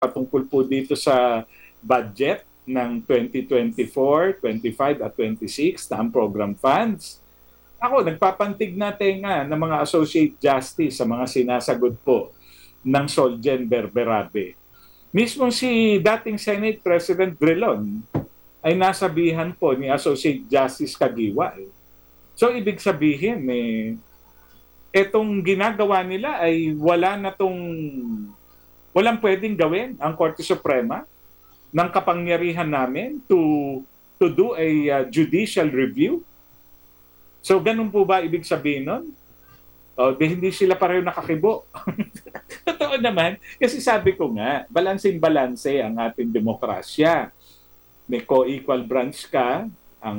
patungkol po dito sa budget ng 2024, 25 at 26 na ang program funds. Ako, nagpapantig na tenga ng mga associate justice sa mga sinasagot po ng Solgen Berberabe. Mismo si dating Senate President Drilon ay nasabihan po ni Associate Justice Kagiwa. So, ibig sabihin, etong ginagawa nila ay walang pwedeng gawin ang Korte Suprema ng kapangyarihan namin to do a judicial review. So, ganun po ba ibig sabihin nun? Hindi sila pareho nakakibo. Totoo naman, kasi sabi ko nga, balanse ang ating demokrasya. May co-equal branch ka, ang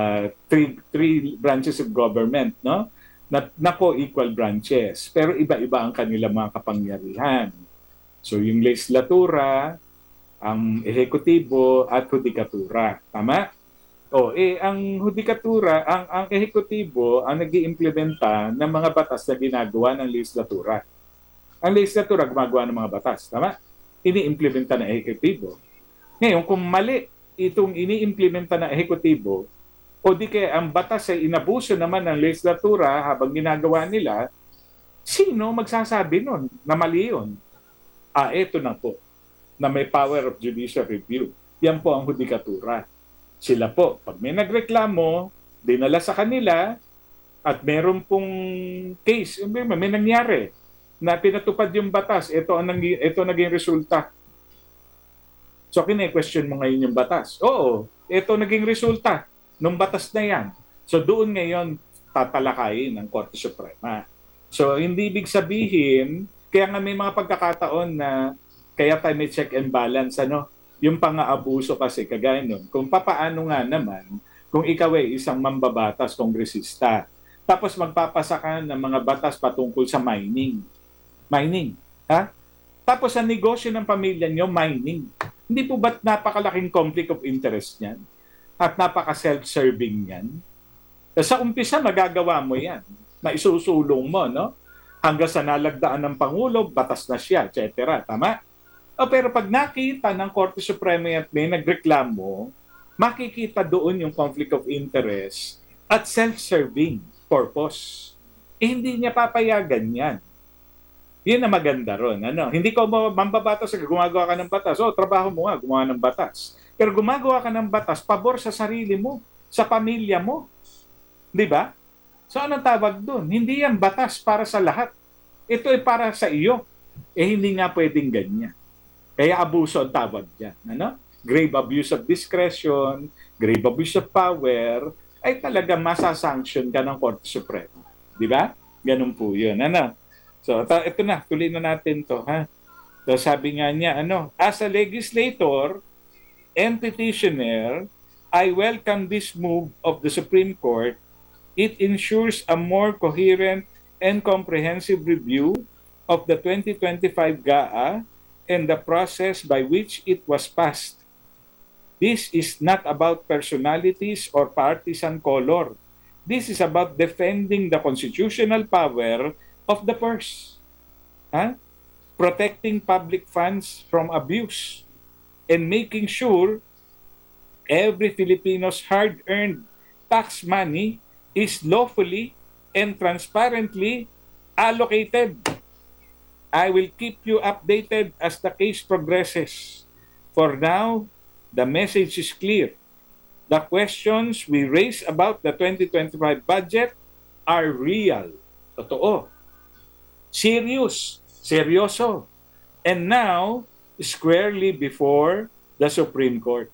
three branches of government, no? Na co-equal branches. Pero iba-iba ang kanilang mga kapangyarihan. So yung legislatura, ang ehekutibo at hudikatura. Tama? Ang hudikatura, ang ehekutibo ang nag-iimplementa ng mga batas na ginagawa ng legislatura. Ang legislatura gumagawa ng mga batas. Tama? Ini-implementa ng ehekutibo. Ngayon, kung mali itong ini-implementa ng ehekutibo, o di kaya ang batas ay inabuso naman ng legislatura habang ginagawa nila, sino magsasabi nun na mali yun? Ito na po, na may power of judicial review. Yan po ang hudikatura. Sila po, pag may nagreklamo, dinala sa kanila, at meron pong case, may nangyari na pinatupad yung batas, ito naging resulta. So, kine-question mo ngayon yung batas. Oo, ito naging resulta ng batas na yan. So, doon ngayon tatalakayin ng Korte Suprema. So, hindi ibig sabihin, kaya nga may mga pagkakataon na kaya tayo may check and balance, yung pang-aabuso kasi kagaya nun. Kung papaano nga naman, kung ikaw ay isang mambabatas, kongresista, tapos magpapasa ka ng mga batas patungkol sa mining. Mining, ha? Tapos ang negosyo ng pamilya nyo, mining. Hindi po ba't napakalaking conflict of interest niyan? At napaka-self-serving yan? Sa umpisa, magagawa mo yan. Na isusulong mo, no? Hanggang sa nalagdaan ng Pangulo, batas na siya, etc. Tama? Pero pag nakita ng Korte Suprema at may nagreklamo, makikita doon yung conflict of interest at self-serving purpose. Hindi niya papayagan yan. Yun na maganda ron. Hindi ko mambabatas, gumagawa ka ng batas. Trabaho mo nga, gumawa ng batas. Pero gumagawa ka ng batas, pabor sa sarili mo, sa pamilya mo. Di ba? So anong tawag doon? Hindi yan batas para sa lahat. Ito ay para sa iyo. Hindi nga pwedeng ganyan. Kaya abuso ang tawag dyan. Grave abuse of discretion, grave abuse of power, ay talaga masasanction ka ng Korte Suprema. Di ba? Ganun po yun. So, ito na. Tuloy na natin to. So, sabi nga niya, as a legislator and petitioner, I welcome this move of the Supreme Court. It ensures a more coherent and comprehensive review of the 2025 GAA and the process by which it was passed. This is not about personalities or partisan color. This is about defending the constitutional power of the purse. Protecting public funds from abuse and making sure every Filipino's hard-earned tax money is lawfully and transparently allocated. I will keep you updated as the case progresses. For now, the message is clear. The questions we raise about the 2025 budget are real. Totoo. Serious. Seryoso. And now, squarely before the Supreme Court.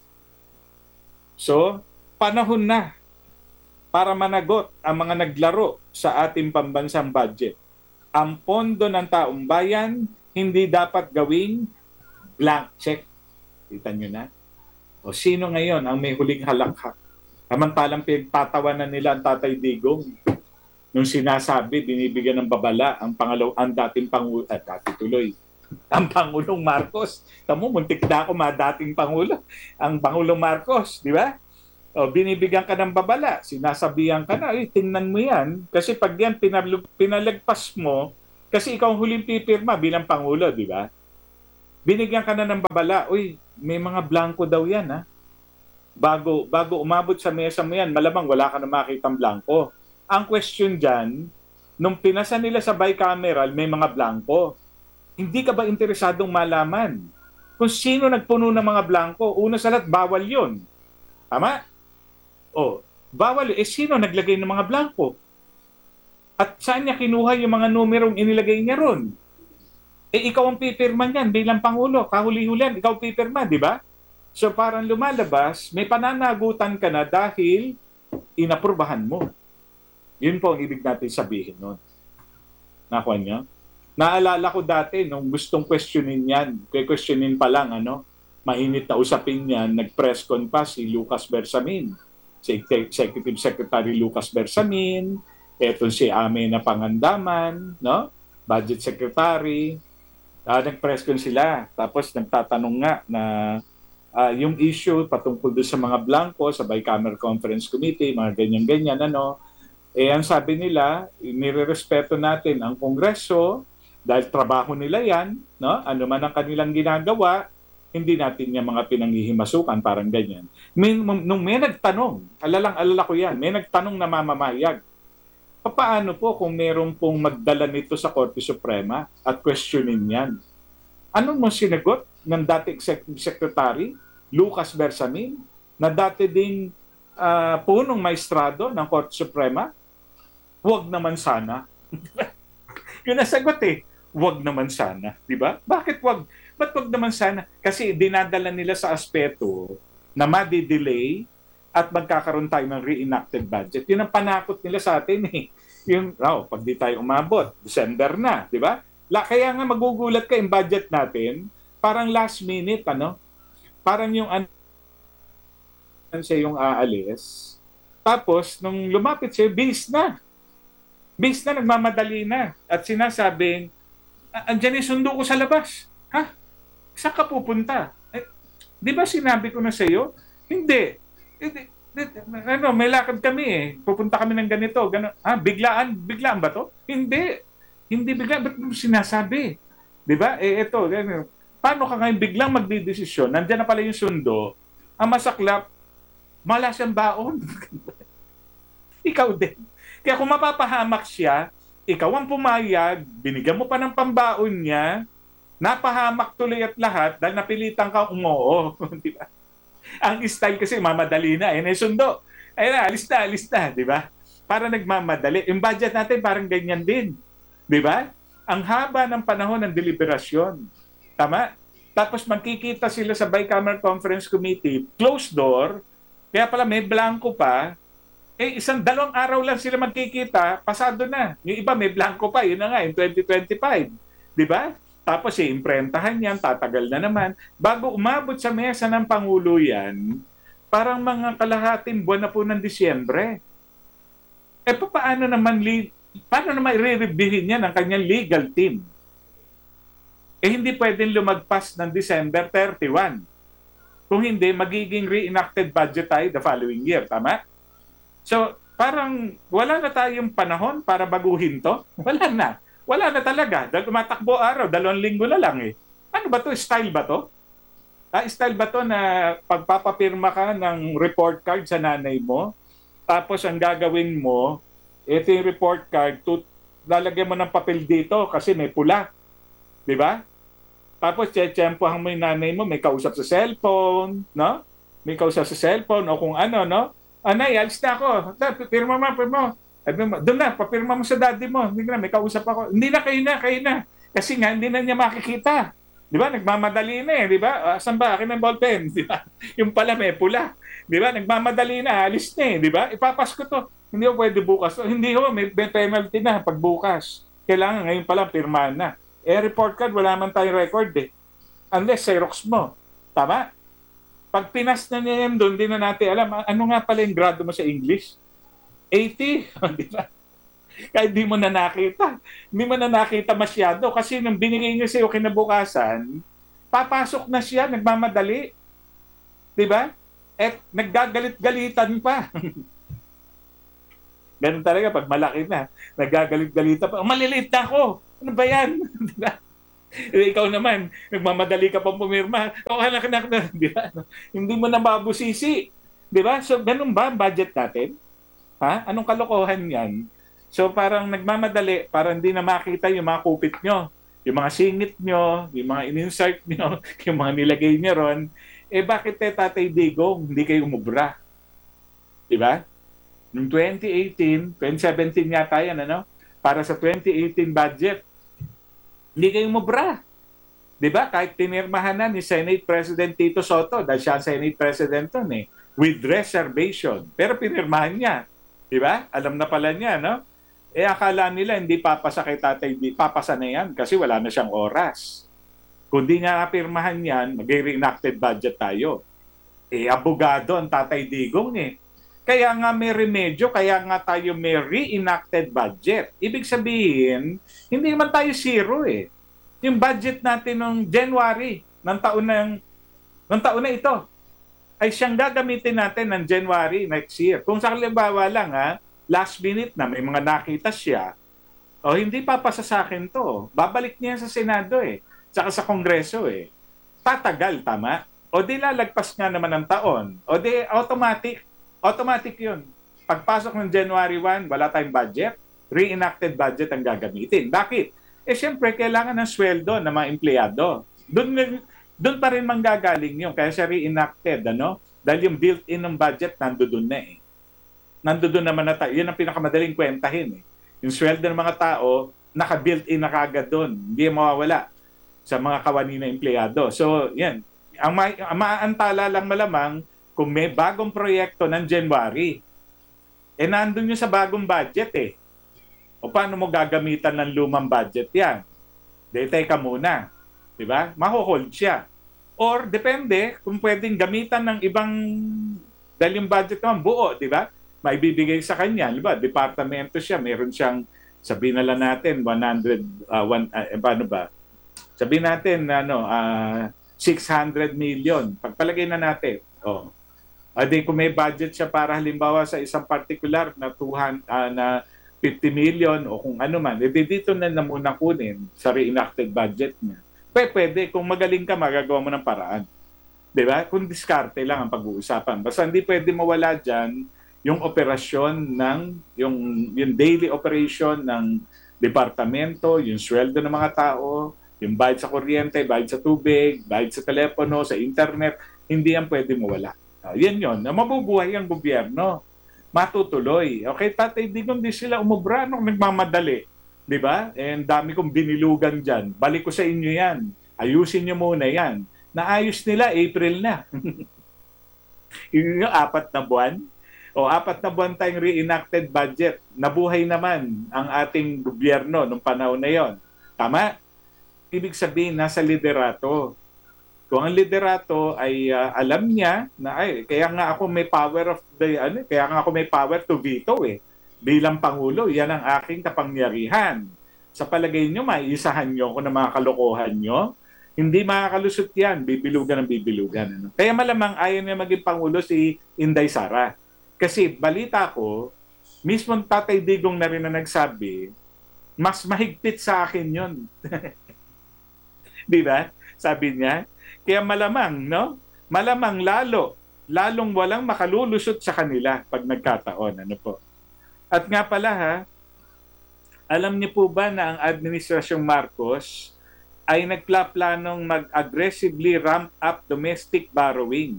So, panahon na para managot ang mga naglaro sa ating pambansang budget. Ang pondo ng taong bayan hindi dapat gawing blank check. Kita nyo na? Sino ngayon ang may huling halakhak? Samantalang pinagtatawanan nila ang Tatay Digong nung sinasabi, binibigyan ng babala ang dating Pangulo, ang Pangulong Marcos. Tamo, muntik na ako dating Pangulo. Ang Pangulong Marcos, di ba? Binibigyan ka ng babala, sinasabihan ka na, tingnan mo yan. Kasi pag yan pinalagpas mo, kasi ikaw ang huling pipirma bilang Pangulo, di ba? Binigyan ka na ng babala, uy, may mga blanco daw yan, ha? Bago umabot sa mesa mo yan, malamang wala ka na makitang blanco. Ang question dyan, nung pinasa nila sa bicameral, may mga blanco. Hindi ka ba interesadong malaman kung sino nagpuno ng mga blanco? Una sa lahat, bawal yun. Tama? O, bawal. Sino naglagay ng mga blanco? At saan niya kinuha yung mga numerong inilagay niya ron? Ikaw ang pipirma niyan bilang Pangulo. Kahuli-hulihan, ikaw pipirma, di ba? So parang lumalabas, may pananagutan ka na dahil inaprubahan mo. Yun po ang ibig natin sabihin nun. Nakuha niyo? Naalala ko dati, nung gustong questionin yan, questionin pa lang, mainit na usapin yan, nag-press con pa si Lucas Bersamin, si Executive Secretary Lucas Bersamin, eto si Ame na Pangandaman, no? Budget Secretary, nag-press con sila. Tapos nagtatanong nga na yung issue patungkol doon sa mga blanco, sa Bicameral Conference Committee, mga ganyan-ganyan, ang sabi nila, nire-respeto natin ang Kongreso dahil trabaho nila yan, no? Ano man ang kanilang ginagawa, hindi natin yung mga pinanghihimasukan, parang ganyan. Nung may nagtanong, alala ko yan, may nagtanong na mamamayag, paano po kung meron pong magdala nito sa Korte Suprema at questionin yan? Anong mo sinagot ng dati Executive Secretary, Lucas Bersamin, na dati ding punong maestrado ng Korte Suprema? Huwag naman sana. Yun ang sagot eh. Huwag naman sana. Di ba? Bakit wag? Ba't wag naman sana? Kasi dinadala nila sa aspeto na madi-delay at magkakaroon tayo ng reenacted budget. Yun ang panakot nila sa atin eh. Yung, pag di tayo umabot, December na. Di ba? Kaya nga magugulat ka yung budget natin, parang last minute, parang yung siya yung aalis. Tapos, nung lumapit siya, bis na, nagmamadali na. At sinasabing, andyan yung sundo ko sa labas. Ha? Saan ka pupunta? Di ba sinabi ko na sa iyo? Hindi. May lakad kami eh. Pupunta kami ng ganito. Biglaan ba to? Hindi. Hindi biglaan. Ba't mo sinasabi? Di ba? Ito. Paano ka ngayon biglang magdidesisyon? Nandiyan na pala yung sundo. Ang masaklap, malas ang baon. Ikaw din. Kaya kung mapapahamak siya, ikaw ang pumayag, binigyan mo pa ng pambaon niya, napahamak tuloy at lahat dahil napilitan ka umoo. Di ba? Ang style kasi mamadali na. Sundo. Ayun na, alis na. Di ba? Para nagmamadali. Yung budget natin parang ganyan din. Di ba? Ang haba ng panahon ng deliberasyon. Tama? Tapos magkikita sila sa Bicameral Conference Committee, closed door, kaya pala may blanco pa, 1-2 araw lang sila magkikita, pasado na. Yung iba may blanco pa, yun na nga, yung 2025. Di ba? Tapos imprentahan yan, tatagal na naman. Bago umabot sa mesa ng Pangulo yan, parang mga kalahating buwan na po ng Disyembre. Paano naman i-reviewin yan ang kanyang legal team? Hindi pwedeng lumagpas ng December 31. Kung hindi, magiging reenacted budget tayo the following year. Tama? So, parang wala na tayong panahon para baguhin to. Wala na. Wala na talaga. Dahil tumatakbo araw, 2 linggo na lang eh. Ano ba to? Style ba to? Style ba to na pagpapapirma ka ng report card sa nanay mo, tapos ang gagawin mo, ito yung report card, lalagyan mo ng papel dito kasi may pula. Di ba? Tapos, tsempohan mo yung nanay mo, may kausap sa cellphone, no? May kausap sa cellphone o kung ano, no? Anay, alis na ako. Pirma mo. Doon na, papirma mo sa daddy mo. Hindi na, may kausap ako. Hindi na, kayo na. Kasi nga, hindi na niya makikita. Di ba? Nagmamadali na eh, di ba? Saan ba? Akin ang ballpen. Di ba? Yung pala may pula. Di ba? Nagmamadali na, alis na eh, di ba? Ipapasko to. Hindi ko pwede bukas. Hindi ko, may penalty na pag bukas. Kailangan ngayon pala, pirmahan na. Report card, wala man tayong record eh. Unless Xerox mo. Tama? Pag pinas na niya yan doon, hindi na natin alam. Ano nga pala yung grado mo sa English? 80? Di ba? Kahit di mo na nakita. Hindi mo na nakita masyado. Kasi nung binigay niya sa'yo kinabukasan, papasok na siya, nagmamadali. Di ba? At naggagalit-galitan pa. Ganun talaga pag malaki na. Naggagalit-galitan pa. Maliliit na ako. Ano ba yan? Di ba? Ikaw naman, nagmamadali ka pang pumirma. O anak na, di ba? Hindi mo na mabusisi. Di ba? So, ganun ba ang budget natin? Ha? Anong kalokohan yan? So, parang nagmamadali, parang hindi na makita yung mga kupit nyo, yung mga singit nyo, yung mga in-insert nyo, yung mga nilagay nyo ron. Eh, bakit Tatay Digong, hindi kayo umubra? Di ba? Noong 2018, 2017 yata yan, ano? Para sa 2018 budget, hindi kayo umubra. 'Di ba? Kahit tinirmahan na ni Senate President Tito Soto dahil siya ang Senate President nun eh, with reservation. Pero pinirmahan niya. 'Di ba? Alam na pala niya, no? Eh akala nila hindi papasa kay Tatay Di, papasa na yan kasi wala na siyang oras. Kung di nga napirmahan yan, mag-reenacted budget tayo. Eh abogado ang Tatay Digong eh. Kaya nga may remedyo, kaya nga tayo may reenacted budget. Ibig sabihin, hindi naman tayo zero eh. Yung budget natin noong January ng taon na ito ay siyang gagamitin natin ng January next year. Kung sa halimbawa lang last minute na may mga nakita siya, o hindi papasa sa akin to, babalik niya sa Senado eh, saka sa Kongreso eh. Tatagal, tama? O di lalagpas nga naman ng taon. O di automatic yun. Pagpasok ng January 1, wala tayong budget, reenacted budget ang gagamitin. Bakit? Eh siyempre, kailangan ng sweldo ng mga empleyado. Doon pa rin manggagaling yun. Kaya siya reenacted, ano? Dahil yung built-in ng budget, nandoon na eh. Nandoon naman na tayo. Yun ang pinakamadaling kwentahin eh. Yung sweldo ng mga tao, naka-built-in na kagad doon. Hindi mawawala sa mga kawani na empleyado. So, yan. Ang maantala lang malamang kung may bagong proyekto ng January, eh nandun yun sa bagong budget eh. O paano mo gagamitan ng lumang budget yan? De, teka muna. Diba? Maho-hold siya. Or depende kung pwedeng gamitan ng ibang, dahil yung budget naman buo, di ba? Maibibigay sa kanya. Diba? Departamento siya. Meron siyang, sabihin na lang natin, 100, paano ba? Sabihin natin, 600 million. Pagpalagay na natin. Oh. Adi kung may budget siya para halimbawa sa isang particular na 200 na 50 million o kung ano man, edi dito na muna kunin sa reenacted budget niya. Pwede, kung magaling ka, magagawa mo ng paraan. Di ba? Kung diskarte lang ang pag-uusapan. Basta hindi pwede mawala dyan yung operasyon yung daily operation ng departamento, yung sweldo ng mga tao, yung bayad sa kuryente, bayad sa tubig, bayad sa telepono, sa internet, hindi yan pwede mawala. Yan yun. Mabubuhay ang gobyerno. Matutuloy. Okay, Tatay Digong, di sila umubra nung nagmamadali. Di ba? And dami kong binilugan dyan. Balik ko sa inyo yan. Ayusin nyo muna yan. Naayos nila, April na. Yung 4 na buwan. O 4 na buwan tayong reenacted budget. Nabuhay naman ang ating gobyerno nung panahon na yon. Tama? Ibig sabihin, nasa liderato. Kung ang liderato ay alam niya na kaya nga ako may power of the kaya nga ako may power to veto eh. Bilang pangulo, yan ang aking kapangyarihan. Sa palagay niyo, maiisahan niyo ako ng mga kalokohan niyo. Hindi makakalusot yan, bibilugan ng bibilugan. Ano? Kaya malamang ayaw niya maging pangulo si Inday Sara. Kasi balita ko, mismo Tatay Digong na rin na nagsabi, mas mahigpit sa akin yun. Di ba? Sabi niya. Kaya malamang, no? Malamang lalong walang makalulusot sa kanila pag nagkataon. Ano po? At nga pala alam niyo po ba na ang Administrasyong Marcos ay nagplanong mag-aggressively ramp up domestic borrowing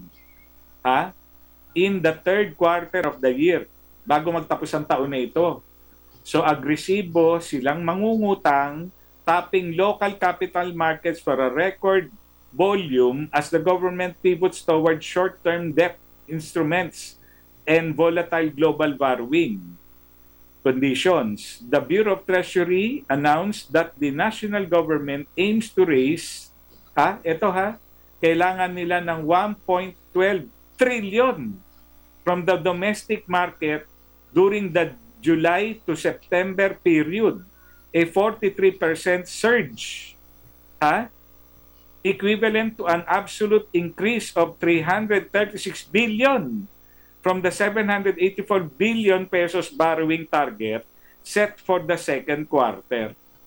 in the third quarter of the year bago magtapos ang taon na ito. So agresibo silang mangungutang, tapping local capital markets for a record volume as the government pivots toward short-term debt instruments and volatile global borrowing conditions. The Bureau of Treasury announced that the national government aims to raise, kailangan nila ng 1.12 trillion from the domestic market during the July to September period, a 43% surge. Equivalent to an absolute increase of 336 billion from the 784 billion pesos borrowing target set for the second quarter.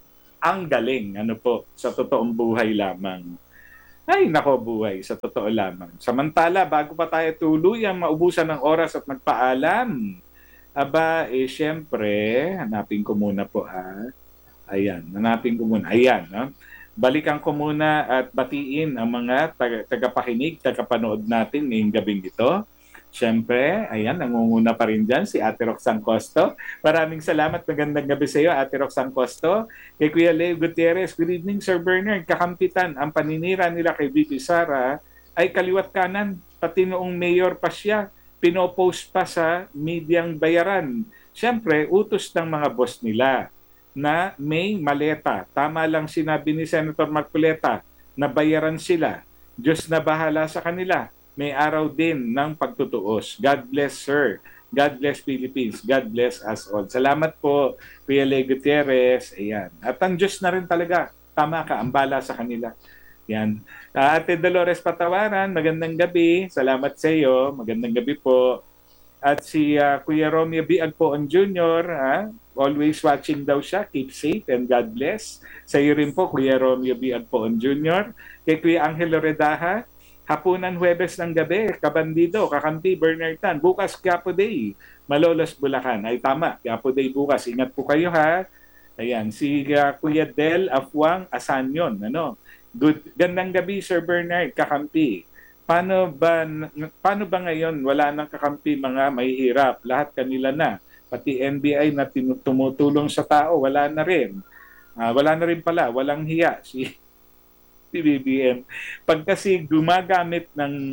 ang galing, ano po, sa totoong buhay lamang. Ay, nako buhay, sa totoo lamang. Samantala, bago pa tayo tuluyang maubusan ng oras at magpaalam, aba, syempre, hanapin ko muna po, Ayan, hanapin ko muna. Ayan, no? Balikan ko muna at batiin ang mga tagapakinig, tagapanood natin ngayong gabing ito. Siyempre, ayan, nangunguna pa rin dyan si Ate Roxanne Costo. Maraming salamat. Magandang gabi sa iyo, Ate Roxanne Costo. Kay Kuya Leo Gutierrez, good evening, Sir Bernard. Kakampitan, ang paninira nila kay VP Sara ay kaliwat kanan. Pati noong mayor pa siya, pinopost pa sa medyang bayaran. Siyempre, utos ng mga boss nila na may maleta. Tama lang sinabi ni Senator Marcoleta na bayaran sila. Diyos na bahala sa kanila. May araw din ng pagtutuos. God bless, sir. God bless Philippines. God bless us all. Salamat po, Kuya Leo Gutierrez. Ayan. At ang Diyos na rin talaga. Tama ka, ang bala sa kanila. Yan. Ate Dolores Patawaran, magandang gabi. Salamat sa iyo. Magandang gabi po. At si Kuya Romeo B. Agpoon Jr., always watching daw siya. Keep safe and God bless. Sa iyo rin po, Kuya Romeo B. Agpoon Jr. Kay Kuya Angelo Redaha, hapunan Huwebes ng gabi, Kabandido, Kakampi, Bernardan. Bukas, Quiapo Day, Malolos, Bulacan. Ay tama, Quiapo Day bukas. Ingat po kayo ha. Ayan, si Kuya Del Afuang Asanyon. Ano? Gandang gabi, Sir Bernard, Kakampi. Paano ba ngayon wala nang kakampi mga mahihirap? Lahat kanila na. Pati NBI na tumutulong sa tao, wala na rin. Wala na rin pala, walang hiya si BBM. Pag kasi gumagamit ng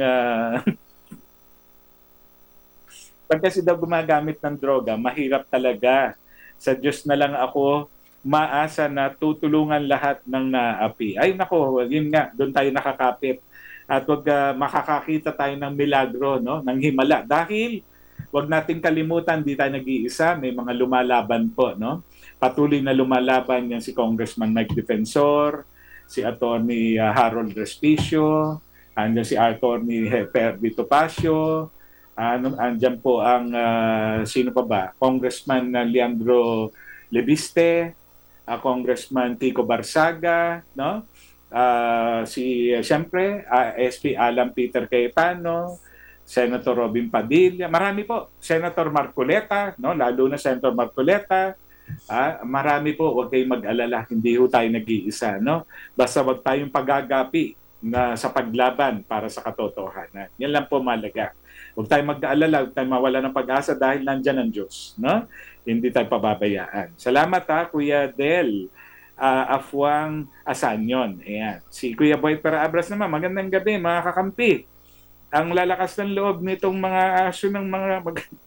pag kasi daw gumagamit ng droga, mahirap talaga. Sa Diyos na lang ako maasa na tutulungan lahat ng naapi. Ay nako, yun nga, doon tayo nakakapit. At wag makakakita tayo ng milagro, no, ng himala. Dahil wag nating kalimutan, di tayo nag-iisa, may mga lumalaban po, no. Patuloy na lumalaban yan si Congressman Mike Defensor, si Attorney Harold Respicio, andyan si Attorney Perdi Topacio, andyan po ang sino pa ba? Congressman Leandro Lebiste, Congressman Kiko Barsaga, no? Siyempre, SP Alan Peter Cayetano, Senator Robin Padilla, marami po, Senator Marcoleta, no? Lalo na Senator Marcoleta, marami po, huwag kayong mag-alala, hindi ho tayo nag-iisa, no? Basta wag tayong pagagapi na sa paglaban para sa katotohanan. Yan lang po malaga. Huwag tayong mag-aalala, huwag tayong mawala ng pag-asa dahil nandyan ang Diyos, no? Hindi tayo pababayaan. Salamat Kuya Del. Afuang Asanyon. Ayan. Si Kuya Boy Abras naman, magandang gabi mga kakampi. Ang lalakas ng loob nitong mga aso ng mga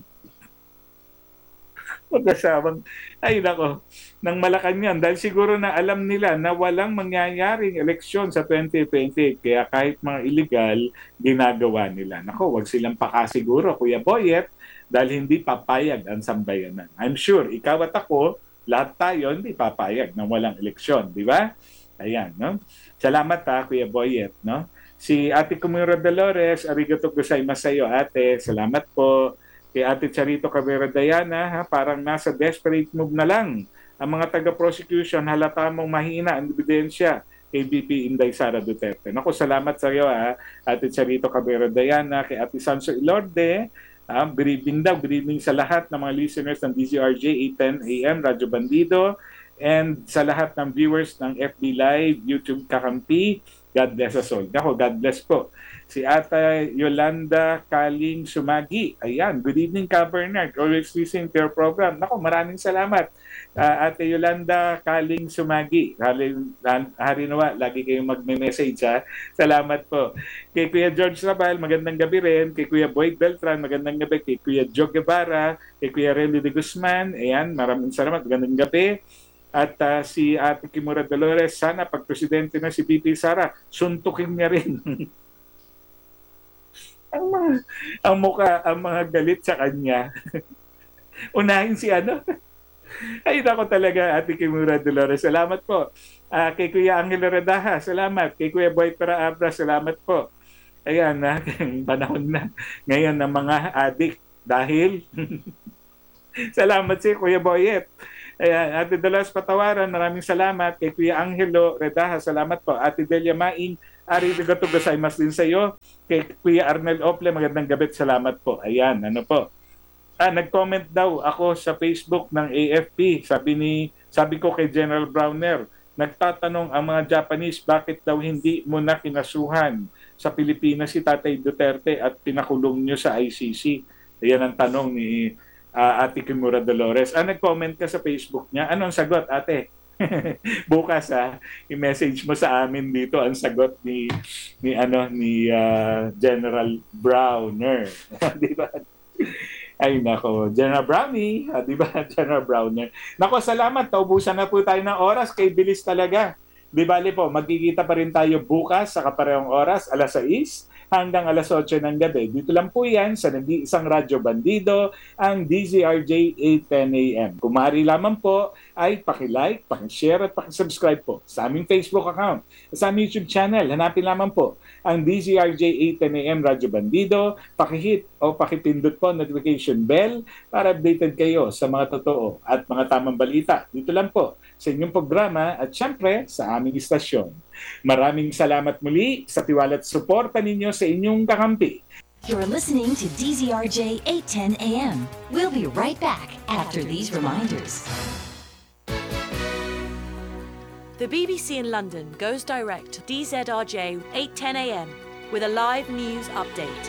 mag-asawang, ay nako, ng Malacanang dahil siguro na alam nila na walang mangyayaring eleksyon sa 2020 kaya kahit mga illegal, ginagawa nila. Nako, wag silang pakasiguro, Kuya Boyet, dahil hindi papayag ang sambayanan. I'm sure, ikaw at ako, lahat tayo hindi papayag na walang eleksyon, di ba? Ayan, no? Salamat Kuya Boyet, no? Si Ate Kumura Dolores, arigato gozaimasu sa'yo, ate. Salamat po. Kay Ate Charito Cabrera Diana, parang nasa desperate move na lang ang mga taga-prosecution, halata mong mahina ang ebidensya kay VP Inday Sara Duterte. Naku, salamat sa iyo, Ate Charito Cabrera Diana, kay Ate Sanso Ilorde. Good evening sa lahat ng mga listeners ng DZRJ 810 AM, Radyo Bandido, and sa lahat ng viewers ng FB Live, YouTube Kakampi. God bless us all. Ako, God bless po. Si Ate Yolanda Kaling Sumagi. Ayan, good evening Ka Bernard. Always listening to your program. Ako, maraming salamat. Ate Yolanda Kaling Sumagi. Harinawa, lagi kayong magme-message Salamat po. Kay Kuya George Rabal, magandang gabi rin. Kay Kuya Boyd Beltran, magandang gabi. Kay Kuya Joe Guevara, kay Kuya Renly de Guzman. Ayan, maraming salamat. Magandang gabi. At si Ate Kimura Dolores, sana pag presidente na si VP Sara, suntukin niya rin. ang mga galit sa kanya. Unahin si Ay, nako talaga, Ate Kimura Dolores. Salamat po. Kay Kuya Angelo Redaha, salamat. Kay Kuya Boy Abra, salamat po. Ayan, panahon na ngayon ng mga adik. Dahil, salamat si Kuya Boyet. Ayan, Ate Dolores Patawaran, maraming salamat. Kay Kuya Angelo Redaha, salamat po. Ate Delia Maing, Ari Rigato Gasaymas din sa iyo. Kay Kuya Arnel Ople, magandang gabi, salamat po. Ayan, ano po. Nag-comment daw ako sa Facebook ng AFP. Sabi ko kay General Browner, nagtatanong ang mga Japanese bakit daw hindi mo na kinasuhan sa Pilipinas si Tatay Duterte at pinakulong nyo sa ICC. Ayan ang tanong ni Ate Kimura Dolores. Nag-comment ka sa Facebook niya. Anong sagot, ate? Bukas i-message mo sa amin dito ang sagot ni General Browner. Di ba? Ay nako, General Brownie, di ba? General Browner. Nako, salamat. Taubusan na po tayo ng oras. Kay bilis talaga. Di bali po, magkikita pa rin tayo bukas sa kaparehong oras, alas 6 hanggang alas 8 ng gabi. Dito lang po yan sa isang Radyo Bandido, ang DZRJ 810 AM. Kung maaari lamang po ay paki-like, paki-share at paki-subscribe po sa aming Facebook account, sa aming YouTube channel. Hanapin lamang po ang DZRJ 810 AM Radyo Bandido. Paki-hit o paki-pindot po notification bell para updated kayo sa mga totoo at mga tamang balita. Dito lang po sa inyong programa at syempre sa aming istasyon. Maraming salamat muli sa tiwala at suporta ninyo sa inyong kakampi. You're listening to DZRJ 810 AM. We'll be right back after these reminders. The BBC in London goes direct to DZRJ 810 AM with a live news update.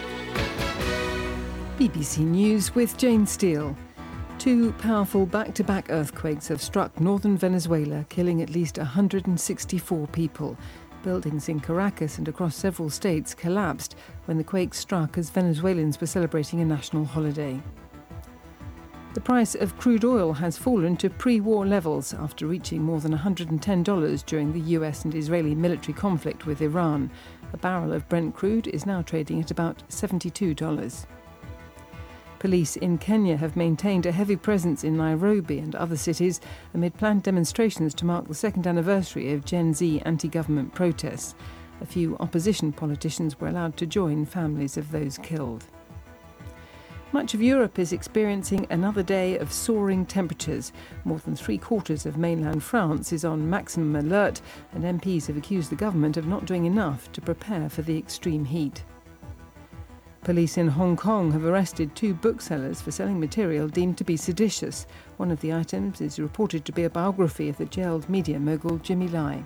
BBC News with Jane Steele. 2 powerful back-to-back earthquakes have struck northern Venezuela, killing at least 164 people. Buildings in Caracas and across several states collapsed when the quakes struck as Venezuelans were celebrating a national holiday. The price of crude oil has fallen to pre-war levels after reaching more than $110 during the US and Israeli military conflict with Iran. A barrel of Brent crude is now trading at about $72. Police in Kenya have maintained a heavy presence in Nairobi and other cities amid planned demonstrations to mark the second anniversary of Gen Z anti-government protests. A few opposition politicians were allowed to join families of those killed. Much of Europe is experiencing another day of soaring temperatures. More than 3/4 of mainland France is on maximum alert, and MPs have accused the government of not doing enough to prepare for the extreme heat. Police in Hong Kong have arrested 2 booksellers for selling material deemed to be seditious. One of the items is reported to be a biography of the jailed media mogul Jimmy Lai.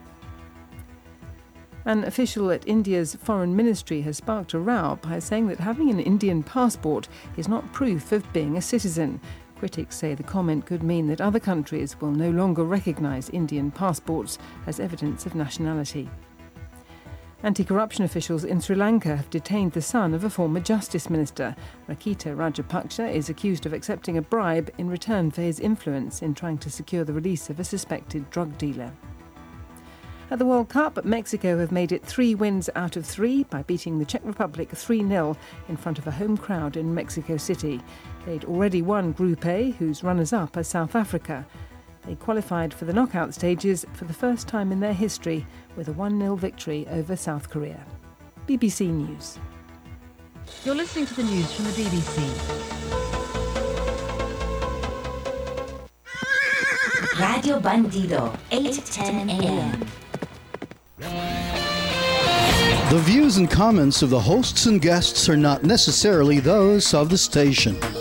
An official at India's foreign ministry has sparked a row by saying that having an Indian passport is not proof of being a citizen. Critics say the comment could mean that other countries will no longer recognise Indian passports as evidence of nationality. Anti-corruption officials in Sri Lanka have detained the son of a former justice minister. Rakita Rajapaksa is accused of accepting a bribe in return for his influence in trying to secure the release of a suspected drug dealer. At the World Cup, Mexico have made it 3 wins out of 3 by beating the Czech Republic 3-0 in front of a home crowd in Mexico City. They'd already won Group A, whose runners-up are South Africa. They qualified for the knockout stages for the first time in their history with a 1-0 victory over South Korea. BBC News. You're listening to the news from the BBC. Radio Bandido, 810 AM. The views and comments of the hosts and guests are not necessarily those of the station.